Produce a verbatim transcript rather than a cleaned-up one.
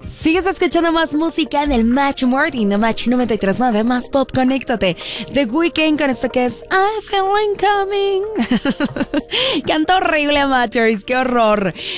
Sigues escuchando más música en el Match Morning de Match noventa y tres punto nueve, más pop, conéctate. The Weeknd con esto que es I Feel Like Coming. Canta horrible, Matchers, qué horror.